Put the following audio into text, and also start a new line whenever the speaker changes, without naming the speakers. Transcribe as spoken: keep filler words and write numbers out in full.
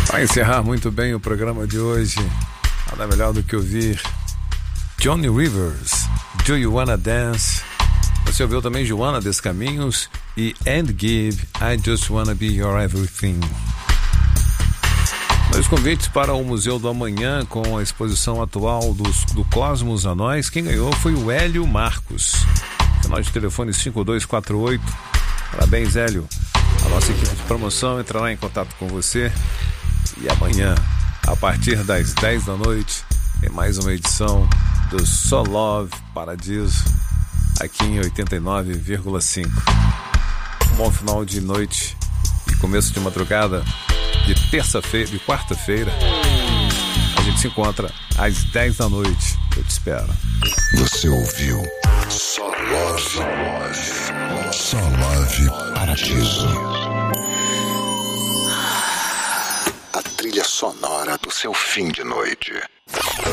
Para encerrar muito bem o programa de hoje, nada melhor do que ouvir Johnny Rivers, Do You Wanna Dance? Você ouviu também Joana Descaminhos e And Give, I Just Wanna Be Your Everything. Dois convites para o Museu do Amanhã com a exposição atual do, do Cosmos a Nós. Quem ganhou foi o Hélio Marcos. Final de telefone cinco dois quatro oito. Parabéns, Hélio. A nossa equipe de promoção entrará em contato com você. E amanhã, a partir das dez da noite, tem mais uma edição do Só Love Paradiso, aqui em oitenta e nove vírgula cinco. Bom final de noite e começo de madrugada de terça-feira, de quarta-feira. A gente se encontra às dez da noite. Eu te espero.
Você ouviu Só Love, Só Love Paradiso. A trilha sonora do seu fim de noite.